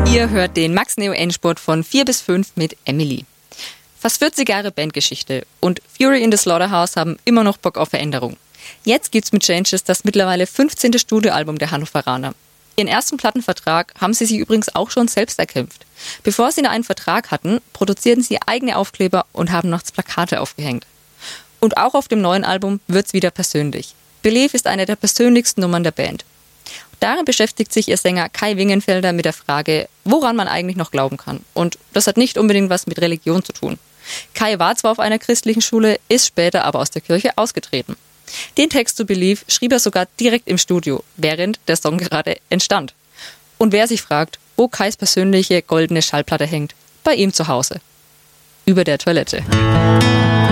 Ihr hört den Max Neo Endspurt von 4 bis 5 mit Emily. Fast 40 Jahre Bandgeschichte und Fury in the Slaughterhouse haben immer noch Bock auf Veränderung. Jetzt gibt's mit Changes das mittlerweile 15. Studioalbum der Hannoveraner. Ihren ersten Plattenvertrag haben sie sich übrigens auch schon selbst erkämpft. Bevor sie einen Vertrag hatten, produzierten sie eigene Aufkleber und haben nachts Plakate aufgehängt. Und auch auf dem neuen Album wird's wieder persönlich. Believe ist eine der persönlichsten Nummern der Band. Darin beschäftigt sich ihr Sänger Kai Wingenfelder mit der Frage, woran man eigentlich noch glauben kann. Und das hat nicht unbedingt was mit Religion zu tun. Kai war zwar auf einer christlichen Schule, ist später aber aus der Kirche ausgetreten. Den Text zu Believe schrieb er sogar direkt im Studio, während der Song gerade entstand. Und wer sich fragt, wo Kais persönliche goldene Schallplatte hängt, bei ihm zu Hause. Über der Toilette.